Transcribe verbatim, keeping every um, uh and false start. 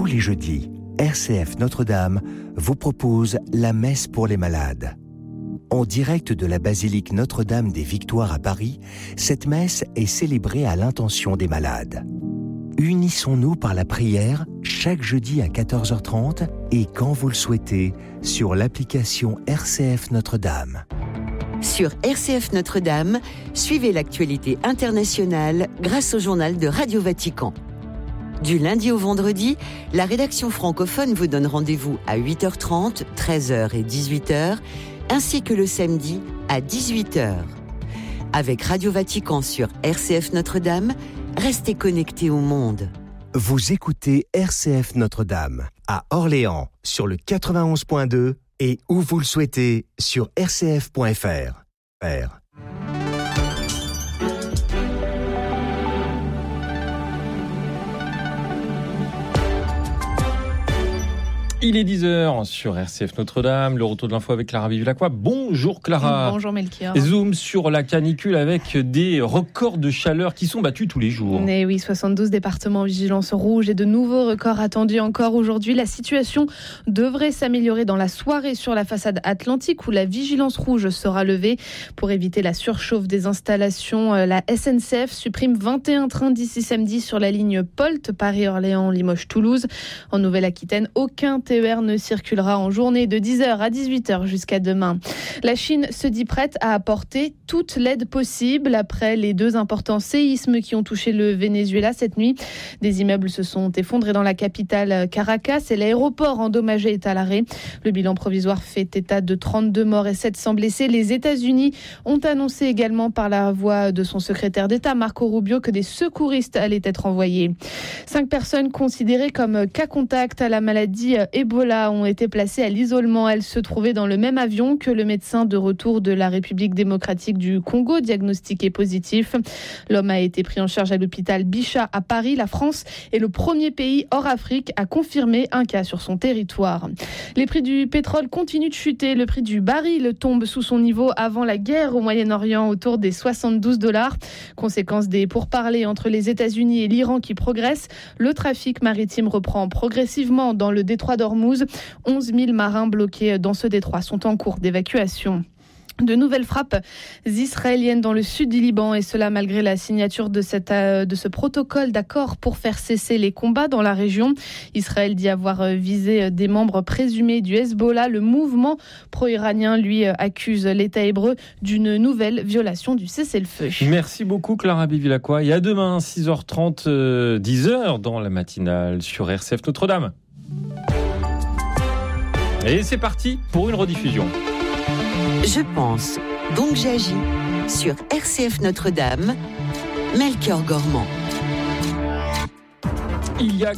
les jeudis, R C F Notre-Dame vous propose la messe pour les malades. En direct de la basilique Notre-Dame des Victoires à Paris, cette messe est célébrée à l'intention des malades. Unissons-nous par la prière chaque jeudi à quatorze heures trente et quand vous le souhaitez sur l'application R C F Notre-Dame. Sur R C F Notre-Dame, suivez l'actualité internationale grâce au journal de Radio Vatican. Du lundi au vendredi, la rédaction francophone vous donne rendez-vous à huit heures trente, treize heures et dix-huit heures, ainsi que le samedi à dix-huit heures. Avec Radio Vatican sur R C F Notre-Dame, restez connectés au monde. Vous écoutez R C F Notre-Dame à Orléans sur le quatre-vingt-onze point deux et où vous le souhaitez sur r c f point f r. R. Il est dix heures sur R C F Notre-Dame, le retour de l'info avec Clara Bivillacqua. Bonjour Clara. Bonjour Melchior. Zoom sur la canicule avec des records de chaleur qui sont battus tous les jours. Et oui, soixante-douze départements en vigilance rouge et de nouveaux records attendus encore aujourd'hui. La situation devrait s'améliorer dans la soirée sur la façade atlantique où la vigilance rouge sera levée. Pour éviter la surchauffe des installations, la S N C F supprime vingt et un trains d'ici samedi sur la ligne Polt, Paris-Orléans, Limoges-Toulouse. En Nouvelle-Aquitaine, aucun T E R ne circulera en journée de dix heures à dix-huit heures jusqu'à demain. La Chine se dit prête à apporter toute l'aide possible après les deux importants séismes qui ont touché le Venezuela cette nuit. Des immeubles se sont effondrés dans la capitale Caracas et l'aéroport endommagé est à l'arrêt. Le bilan provisoire fait état de trente-deux morts et sept cents blessés. Les États-Unis ont annoncé également par la voix de son secrétaire d'État Marco Rubio que des secouristes allaient être envoyés. Cinq personnes considérées comme cas contact à la maladie Ebola ont été placées à l'isolement. Elles se trouvaient dans le même avion que le médecin de retour de la République démocratique du Congo, diagnostiqué positif. L'homme a été pris en charge à l'hôpital Bichat à Paris. La France est le premier pays hors Afrique à confirmer un cas sur son territoire. Les prix du pétrole continuent de chuter. Le prix du baril tombe sous son niveau avant la guerre au Moyen-Orient, autour des soixante-douze dollars. Conséquence des pourparlers entre les États-Unis et l'Iran qui progressent, le trafic maritime reprend progressivement dans le détroit d'Ormuz. onze mille marins bloqués dans ce détroit sont en cours d'évacuation. De nouvelles frappes israéliennes dans le sud du Liban, et cela malgré la signature de, cette, de ce protocole d'accord pour faire cesser les combats dans la région. Israël dit avoir visé des membres présumés du Hezbollah. Le mouvement pro-iranien, lui, accuse l'État hébreu d'une nouvelle violation du cessez-le-feu. Merci beaucoup Clara Bivillacqua. Et à demain, six heures trente, dix heures dans la matinale sur R C F Notre-Dame. Et c'est parti pour une rediffusion. Je pense, donc j'agis sur R C F Notre-Dame, Melchior Gormand. Il y a